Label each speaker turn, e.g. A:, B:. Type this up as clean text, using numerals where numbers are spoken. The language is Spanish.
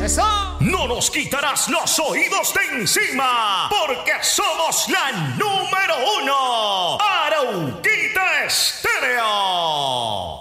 A: ¡Eso!
B: No nos quitarás los oídos de encima, porque somos la número 1.